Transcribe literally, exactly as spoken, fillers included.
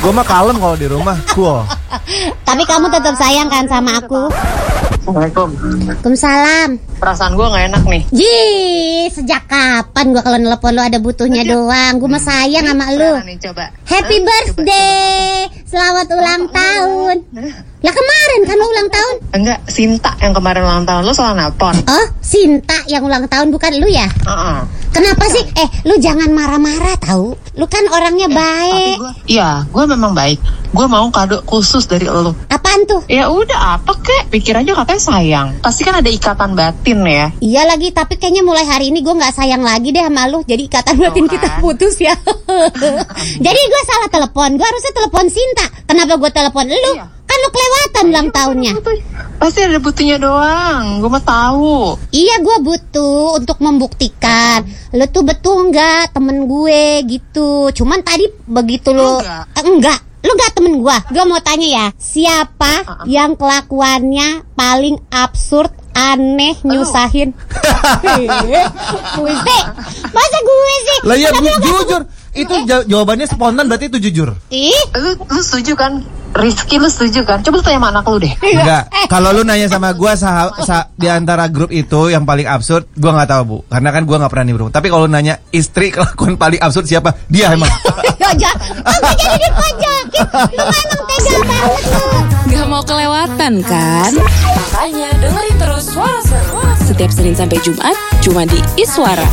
Gue mah kalem kalau di rumah, cool. Tapi kamu tetap sayang kan sama aku? Assalamualaikum. Waalaikumsalam. Perasaan gue nggak enak nih. Jih, sejak kapan gue kalau nelpon lu ada butuhnya doang? Gue mah sayang sama lu. Nih, coba. Happy birthday, selamat ulang tahun. Lah kemarin kan lu ulang tahun? Enggak, Sinta yang kemarin ulang tahun. Lo salah nelpon. Oh, Sinta yang ulang tahun bukan lu ya? Uh-uh. Kenapa sih? Eh, lu jangan marah-marah tahu. Lu kan orangnya Eh, baik. Tapi gua, iya, gue memang baik. Gue mau kado khusus dari lo. Apaan tuh? Ya udah, apa kek? Pikir aja katanya sayang. Pasti kan ada ikatan batin ya. Iya lagi, tapi kayaknya mulai hari ini gue nggak sayang lagi deh sama lu. Jadi ikatan batin kan? kita putus ya. Jadi gue salah telepon. Gue harusnya telepon Sinta. Kenapa gue telepon lu? Iya. Kan lu kelewatan ulang tahunnya. Pasti ada butuhnya doang. Gue mah tahu. Iya, gue butuh untuk membuktikan lu tuh betul nggak temen gue gitu. Cuman tadi begitu lu Enggak. Eh, enggak. Lu gak temen gua. Gua mau tanya ya, siapa Uh-uh. yang kelakuannya paling absurd, aneh, nyusahin? Gue sih. Masa gue sih? Lah ya, Tapi bu- lu gak- jujur. Itu ja- jawabannya spontan, berarti itu jujur. Ih, Lu, lu setuju kan? Rizky lu setuju kan? Coba lu tanya sama anak lu deh. Enggak. Kalau lu nanya sama gua sah, sah, di antara grup itu yang paling absurd, gua nggak tahu, Bu. Karena kan gua nggak pernah nimbrung. Tapi kalau nanya istri kelakuan paling absurd siapa? Dia emang. ya jangan. Aku jadi dipajakin. Lu emang tega banget lu. Gak mau kelewatan kan? Makanya dengerin terus Suara Seru setiap Senin sampai Jumat cuma di Iswara.